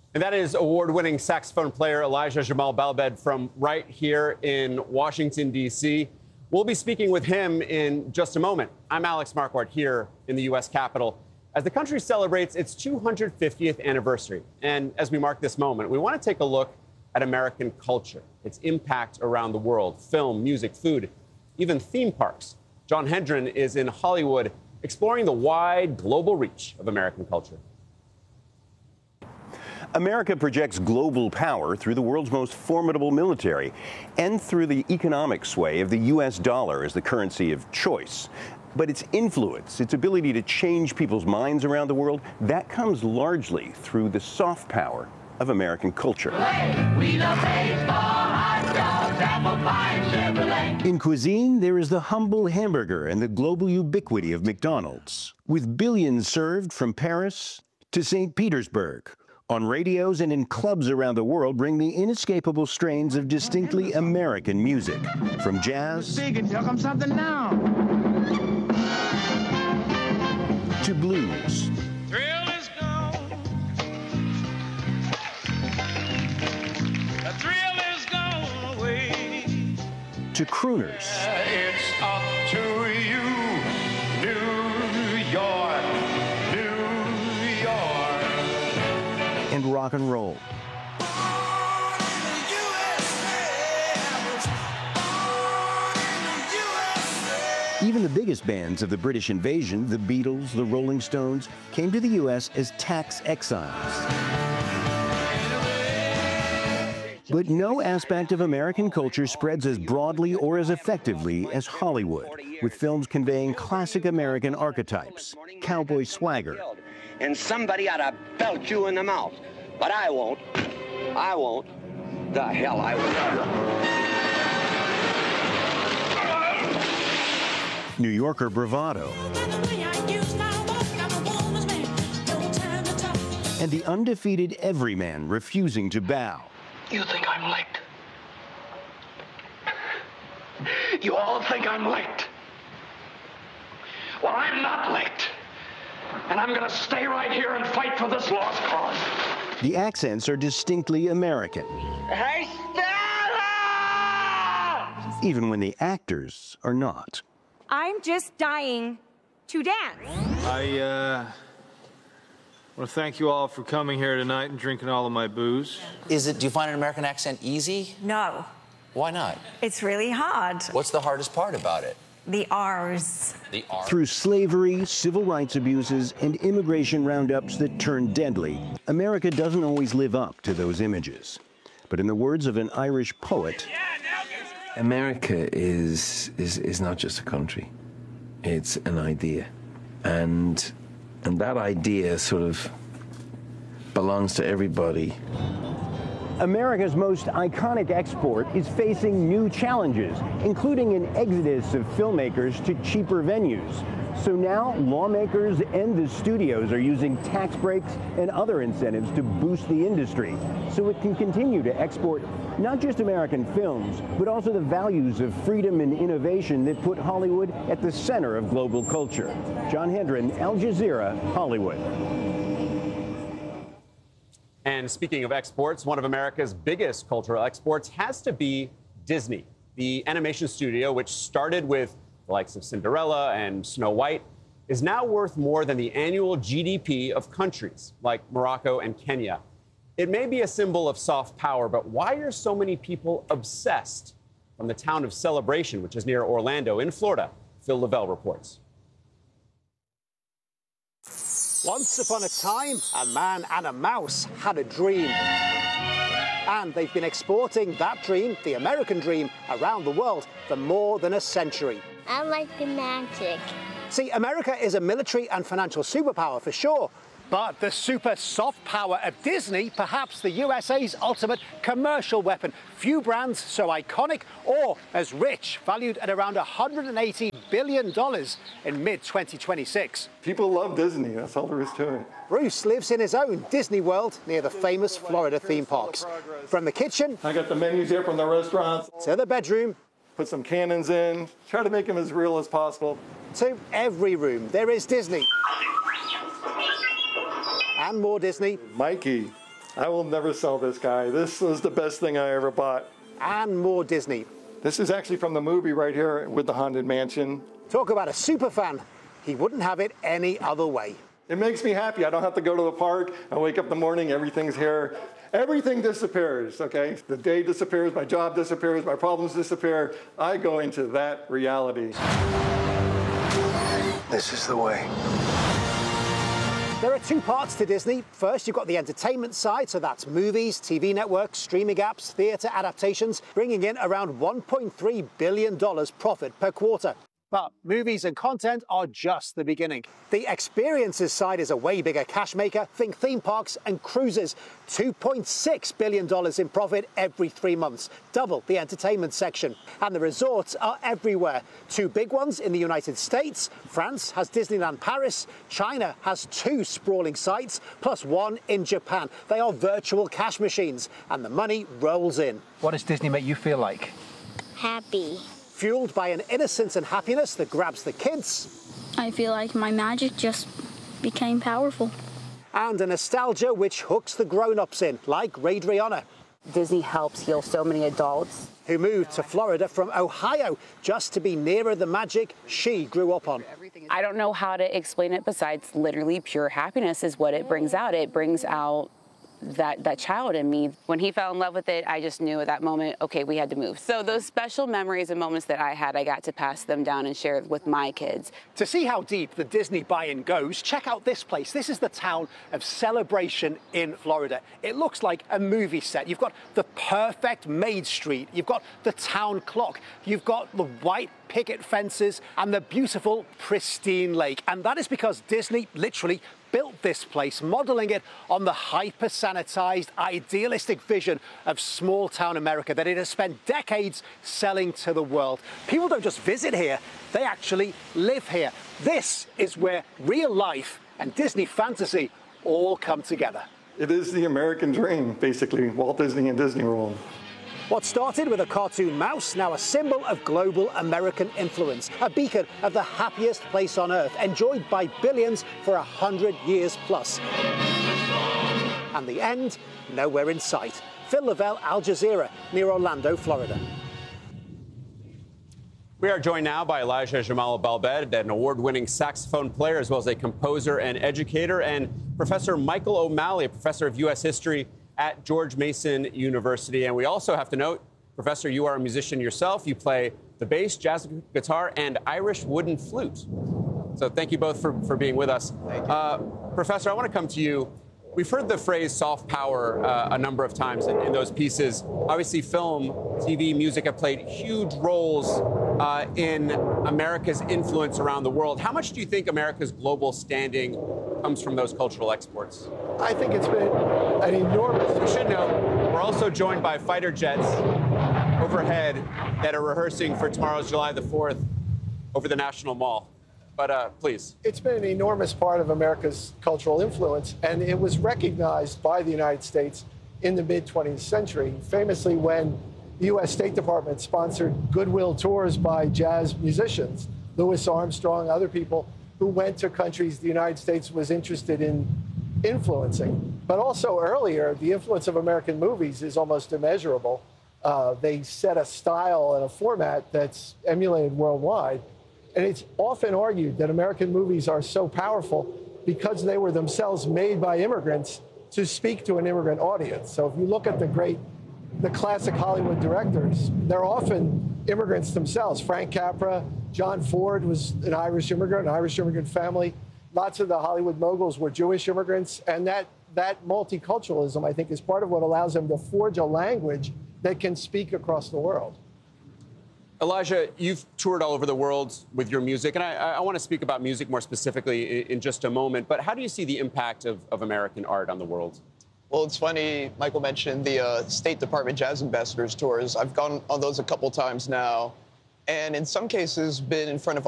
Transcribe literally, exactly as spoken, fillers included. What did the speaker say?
And that is award-winning saxophone player Elijah Jamal Balbed from right here in Washington, D C We'll be speaking with him in just a moment. I'm Alex Marquardt here in the U S Capitol as the country celebrates its two hundred fiftieth anniversary. And as we mark this moment, we want to take a look at American culture, its impact around the world, film, music, food, even theme parks. John Hendren is in Hollywood exploring the wide global reach of American culture. America projects global power through the world's most formidable military and through the economic sway of the U S dollar as the currency of choice. But its influence, its ability to change people's minds around the world, that comes largely through the soft power of American culture. In cuisine, there is the humble hamburger and the global ubiquity of McDonald's, with billions served from Paris to Saint Petersburg. On radios and in clubs around the world bring the inescapable strains of distinctly American music, from jazz Here comes something now. to blues. Thrill is gone. The thrill is gone away. To crooners. It's up to you, New York, New York. And rock and roll. Even the biggest bands of the British invasion, the Beatles, the Rolling Stones, came to the U S as tax exiles. But no aspect of American culture spreads as broadly or as effectively as Hollywood, with films conveying classic American archetypes, cowboy swagger, And somebody ought to belt you in the mouth. But I won't. I won't. The hell I won't. New Yorker bravado, and the undefeated everyman refusing to bow. You think I'm licked? You all think I'm licked? Well, I'm not licked. And I'm gonna stay right here and fight for this lost cause. The accents are distinctly American, Hey, Stella! even when the actors are not. I'm just dying to dance. I uh, want to thank you all for coming here tonight and drinking all of my booze. Is it, do you find an American accent easy? No, Why not? it's really hard. What's the hardest part about it? The R's. The R. Through slavery, civil rights abuses, and immigration roundups that turn deadly, America doesn't always live up to those images. But in the words of an Irish poet, America is, is, is not just a country. It's an idea. And, and that idea sort of belongs to everybody. America's most iconic export is facing new challenges, including an exodus of filmmakers to cheaper venues. So now lawmakers and the studios are using tax breaks and other incentives to boost the industry so it can continue to export not just American films, but also the values of freedom and innovation that put Hollywood at the center of global culture. John Hendren, Al Jazeera, Hollywood. And speaking of exports, one of America's biggest cultural exports has to be Disney. The animation studio, which started with the likes of Cinderella and Snow White, is now worth more than the annual G D P of countries like Morocco and Kenya. It may be a symbol of soft power, but why are so many people obsessed? From the town of Celebration, which is near Orlando in Florida, Phil Lavelle reports. Once upon a time, a man and a mouse had a dream. And they've been exporting that dream, the American dream, around the world for more than a century. I like the magic. See, America is a military and financial superpower for sure, but the super soft power of Disney, perhaps the U S A's ultimate commercial weapon. Few brands so iconic or as rich, valued at around one hundred eighty billion dollars in mid twenty twenty-six. People love Disney, that's all there is to it. Bruce lives in his own Disney World near the famous Florida theme parks. From the kitchen, I got the menus here from the restaurants, to the bedroom, put some cannons in, try to make them as real as possible. To every room, there is Disney. And more Disney. Mikey, I will never sell this guy. This was the best thing I ever bought. And more Disney. This is actually from the movie right here with the Haunted Mansion. Talk about a super fan. He wouldn't have it any other way. It makes me happy. I don't have to go to the park. I wake up in the morning, everything's here. Everything disappears, okay? The day disappears, my job disappears, my problems disappear. I go into that reality. This is the way. There are two parts to Disney. First, you've got the entertainment side, so that's movies, T V networks, streaming apps, theatre adaptations, bringing in around one point three billion dollars profit per quarter. But movies and content are just the beginning. The experiences side is a way bigger cash maker. Think theme parks and cruises. two point six billion dollars in profit every three months, double the entertainment section. And the resorts are everywhere. Two big ones in the United States. France has Disneyland Paris. China has two sprawling sites, plus one in Japan. They are virtual cash machines, and the money rolls in. What does Disney make you feel like? Happy. Fueled by an innocence and happiness that grabs the kids. I feel like my magic just became powerful. And a nostalgia which hooks the grown-ups in, like Ray Driana. Disney helps heal so many adults. Who moved to Florida from Ohio just to be nearer the magic she grew up on. I don't know how to explain it besides literally pure happiness is what it brings out. It brings out that that child in me. When he fell in love with it, I just knew at that moment, okay, we had to move. So those special memories and moments that I had, I got to pass them down and share with my kids. To see how deep the Disney buy-in goes, check out this place. This is the town of Celebration in Florida. It looks like a movie set. You've got the perfect Maid Street. You've got the town clock. You've got the white picket fences and the beautiful, pristine lake. And that is because Disney literally built this place, modeling it on the hyper-sanitized, idealistic vision of small-town America that it has spent decades selling to the world. People don't just visit here, they actually live here. This is where real life and Disney fantasy all come together. It is the American dream, basically, Walt Disney and Disney World. What started with a cartoon mouse, now a symbol of global American influence, a beacon of the happiest place on earth, enjoyed by billions for a hundred years plus. And the end, nowhere in sight. Phil Lavelle, Al Jazeera, near Orlando, Florida. We are joined now by Elijah Jamal Balbed, an award-winning saxophone player, as well as a composer and educator, and Professor Michael O'Malley, a professor of U S history at George Mason University. And we also have to note, Professor, you are a musician yourself. You play the bass, jazz guitar, and Irish wooden flute. So thank you both for, for being with us. Uh, Professor, I want to come to you. We've heard the phrase soft power uh, a number of times in, in those pieces. Obviously, film, T V, music have played huge roles uh, in America's influence around the world. How much do you think America's global standing comes from those cultural exports? I think it's been an enormous... You should know, we're also joined by fighter jets overhead that are rehearsing for tomorrow's July the fourth over the National Mall. But uh, please. It's been an enormous part of America's cultural influence, and it was recognized by the United States in the mid-twentieth century, famously when the U S State Department sponsored goodwill tours by jazz musicians, Louis Armstrong, other people who went to countries the United States was interested in influencing. But also earlier, the influence of American movies is almost immeasurable. Uh, they set a style and a format that's emulated worldwide. And it's often argued that American movies are so powerful because they were themselves made by immigrants to speak to an immigrant audience. So if you look at the great, the classic Hollywood directors, they're often immigrants themselves. Frank Capra, John Ford was an Irish immigrant, an Irish immigrant family. Lots of the Hollywood moguls were Jewish immigrants. And that, that multiculturalism, I think, is part of what allows them to forge a language that can speak across the world. Elijah, you've toured all over the world with your music, and I, I want to speak about music more specifically in, in just a moment, but how do you see the impact of, of American art on the world? Well, it's funny, Michael mentioned the uh, State Department Jazz Ambassadors tours. I've gone on those a couple times now, and in some cases been in front of